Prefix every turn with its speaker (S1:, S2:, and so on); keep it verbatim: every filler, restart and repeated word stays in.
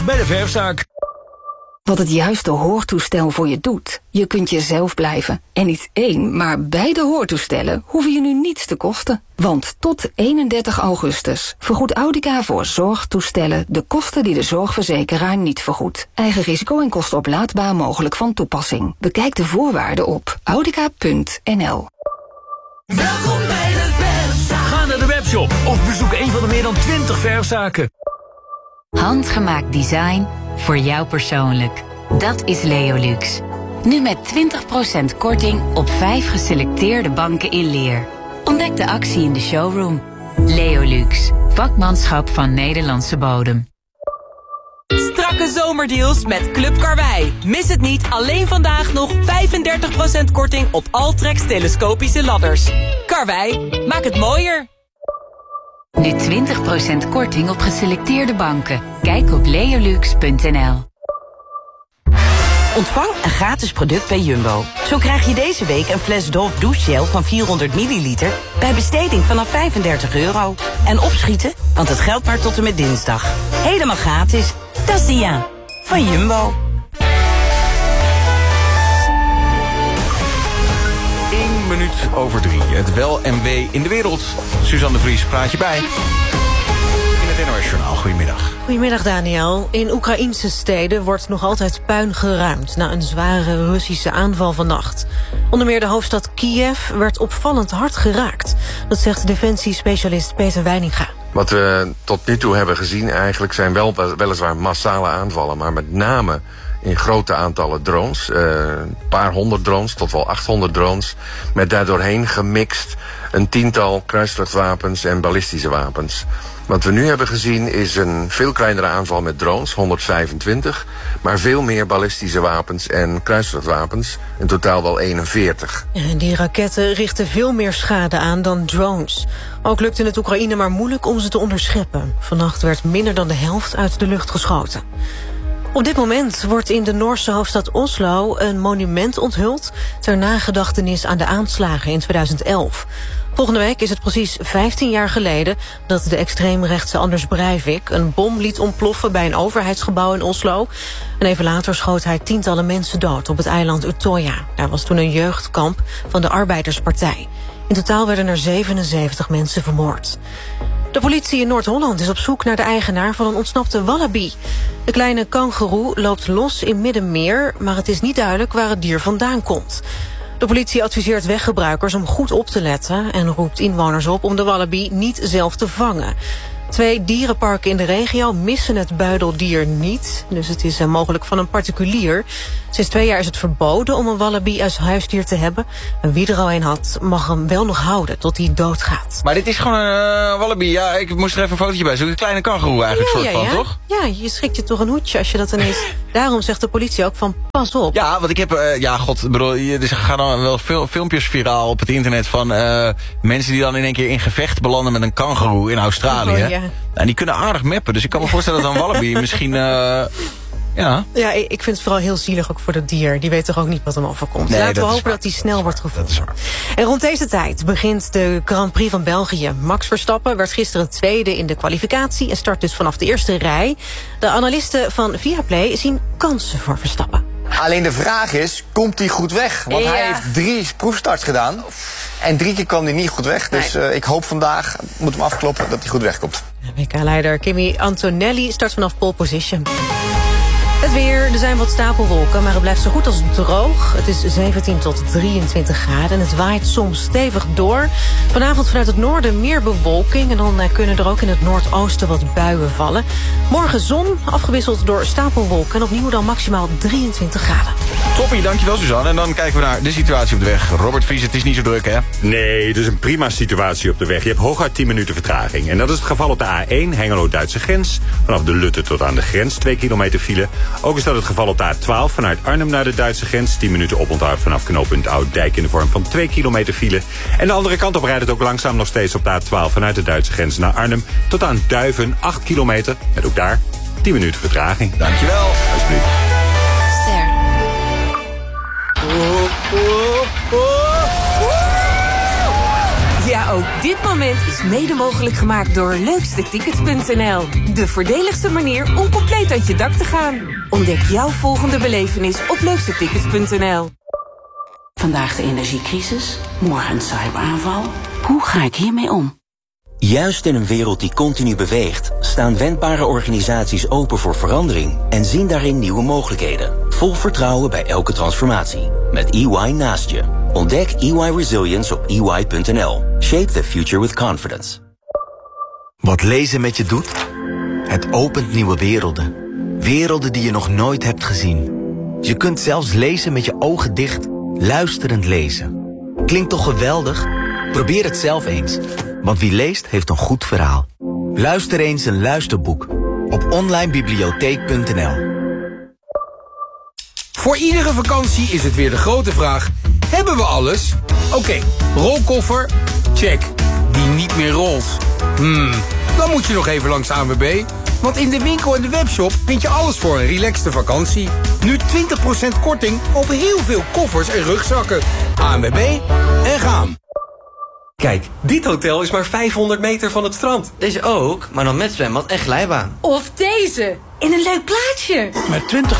S1: bij de verfzaak.
S2: Wat het juiste hoortoestel voor je doet. Je kunt jezelf blijven. En niet één, maar beide hoortoestellen hoeven je nu niets te kosten. Want tot eenendertig augustus vergoedt Audica voor zorgtoestellen de kosten die de zorgverzekeraar niet vergoedt. Eigen risico en kosten oplaadbaar mogelijk van toepassing. Bekijk de voorwaarden op audica punt n l.
S1: Welkom bij de verfzaak. Ga naar de webshop of bezoek een van de meer dan twintig verfzaken.
S3: Handgemaakt design voor jou persoonlijk. Dat is Leolux. Nu met twintig procent korting op vijf geselecteerde banken in leer. Ontdek de actie in de showroom. Leolux. Vakmanschap van Nederlandse bodem.
S4: Strakke zomerdeals met Club Karwei. Mis het niet, alleen vandaag nog vijfendertig procent korting op Altrex telescopische ladders. Karwei, maak het mooier.
S3: Nu twintig procent korting op geselecteerde banken. Kijk op leolux punt n l.
S5: Ontvang een gratis product bij Jumbo. Zo krijg je deze week een fles Dove douchegel van vierhonderd milliliter... bij besteding vanaf vijfendertig euro. En opschieten, want het geldt maar tot en met dinsdag. Helemaal gratis. Dat is Dia van Jumbo.
S6: Eén minuut over drie. Het wel en wee in de wereld. Suzanne de Vries praat je bij. In het N O S Journaal. Goedemiddag.
S7: Goedemiddag, Daniel. In Oekraïnse steden wordt nog altijd puin geruimd na een zware Russische aanval vannacht. Onder meer de hoofdstad Kiev werd opvallend hard geraakt. Dat zegt defensiespecialist Peter Weininga.
S8: Wat we tot nu toe hebben gezien eigenlijk zijn wel weliswaar massale aanvallen, maar met name in grote aantallen drones. Uh, een paar honderd drones, tot wel achthonderd drones. Met daardoorheen gemixt een tiental kruisluchtwapens en ballistische wapens. Wat we nu hebben gezien is een veel kleinere aanval met drones, honderdvijfentwintig... maar veel meer ballistische wapens en kruisluchtwapens, in totaal wel eenenveertig.
S7: En die raketten richten veel meer schade aan dan drones. Ook lukte het Oekraïne maar moeilijk om ze te onderscheppen. Vannacht werd minder dan de helft uit de lucht geschoten. Op dit moment wordt in de Noorse hoofdstad Oslo een monument onthuld ter nagedachtenis aan de aanslagen in tweeduizend elf. Volgende week is het precies vijftien jaar geleden dat de extreemrechtse Anders Breivik een bom liet ontploffen bij een overheidsgebouw in Oslo. En even later schoot hij tientallen mensen dood op het eiland Utøya. Daar was toen een jeugdkamp van de Arbeiderspartij. In totaal werden er zevenenzeventig mensen vermoord. De politie in Noord-Holland is op zoek naar de eigenaar van een ontsnapte wallaby. De kleine kangoeroe loopt los in Middenmeer, maar het is niet duidelijk waar het dier vandaan komt. De politie adviseert weggebruikers om goed op te letten en roept inwoners op om de wallaby niet zelf te vangen. Twee dierenparken in de regio missen het buideldier niet, dus het is mogelijk van een particulier. Sinds twee jaar is het verboden om een wallaby als huisdier te hebben. En wie er al een had, mag hem wel nog houden tot hij doodgaat.
S6: Maar dit is gewoon een uh, wallaby. Ja, ik moest er even een fotootje bij zoeken. Een kleine kangoeroe eigenlijk,
S7: Ja,
S6: soort
S7: ja,
S6: van,
S7: ja.
S6: toch?
S7: Ja, je schrikt je toch een hoedje als je dat ineens... Daarom zegt de politie ook van pas op.
S6: Ja, want ik heb, uh, ja god, ik bedoel, er gaan dan wel veel filmpjes viraal op het internet van uh, mensen die dan in één keer in gevecht belanden met een kangoeroe in Australië.
S7: Oh, ja.
S6: En die kunnen aardig mappen, dus ik kan me voorstellen dat een wallaby misschien... Uh, Ja.
S7: Ja, ik vind het vooral heel zielig ook voor dat dier. Die weet toch ook niet wat hem overkomt.
S6: Nee,
S7: Laten we hopen
S6: waar.
S7: dat hij snel wordt gevonden.
S6: Dat is waar.
S7: En rond deze tijd begint de Grand Prix van België. Max Verstappen werd gisteren tweede in de kwalificatie en start dus vanaf de eerste rij. De analisten van Viaplay zien kansen voor Verstappen.
S9: Alleen de vraag is, komt hij goed weg? Want
S7: Ja.
S9: hij heeft drie proefstarts gedaan. En drie keer kwam hij niet goed weg. Dus uh, ik hoop vandaag, moet hem afkloppen, dat hij goed wegkomt.
S7: W K-leider Kimi Antonelli start vanaf pole position. Het weer, er zijn wat stapelwolken, maar het blijft zo goed als droog. Het is zeventien tot drieëntwintig graden en het waait soms stevig door. Vanavond vanuit het noorden meer bewolking en dan kunnen er ook in het noordoosten wat buien vallen. Morgen zon, afgewisseld door stapelwolken en opnieuw dan maximaal drieëntwintig graden.
S6: Toppie, dankjewel Suzanne. En dan kijken we naar de situatie op de weg. Robert Vries, het is niet zo druk, hè?
S10: Nee, het is een prima situatie op de weg. Je hebt hooguit tien minuten vertraging. En dat is het geval op de A één, Hengelo-Duitse grens. Vanaf de Lutte tot aan de grens, twee kilometer file. Ook is dat het geval op de A twaalf vanuit Arnhem naar de Duitse grens. tien minuten oponthoud vanaf knooppunt Ouddijk in de vorm van twee kilometer file. En de andere kant op rijdt het ook langzaam nog steeds op de A twaalf vanuit de Duitse grens naar Arnhem. Tot aan Duiven, acht kilometer. Met ook daar tien minuten vertraging.
S6: Dankjewel.
S10: Alsjeblieft.
S3: Ster.
S4: Ja, ook Dit moment is mede mogelijk gemaakt door leukstetickets punt n l. De voordeligste manier om compleet uit je dak te gaan. Ontdek jouw volgende belevenis op leukstetickets punt n l.
S5: Vandaag de energiecrisis, morgen een cyberaanval. Hoe ga ik hiermee om?
S11: Juist in een wereld die continu beweegt, staan wendbare organisaties open voor verandering en zien daarin nieuwe mogelijkheden. Vol vertrouwen bij elke transformatie. Met E Y naast je. Ontdek E Y Resilience op E Y punt n l. Shape the future with confidence.
S12: Wat lezen met je doet? Het opent nieuwe werelden. Werelden die je nog nooit hebt gezien. Je kunt zelfs lezen met je ogen dicht, luisterend lezen. Klinkt toch geweldig? Probeer het zelf eens. Want wie leest, heeft een goed verhaal. Luister eens een luisterboek op online bibliotheek punt n l.
S13: Voor iedere vakantie is het weer de grote vraag: hebben we alles? Oké, okay, rolkoffer, check. Die niet meer rolt. Hmm, dan moet je nog even langs A N W B. Want in de winkel en de webshop vind je alles voor een relaxte vakantie. Nu twintig procent korting op heel veel koffers en rugzakken. A N W B en gaan.
S14: Kijk, dit hotel is maar vijfhonderd meter van het strand.
S15: Deze ook, maar dan met zwembad en glijbaan.
S16: Of deze, in een leuk plaatsje.
S17: Met twintig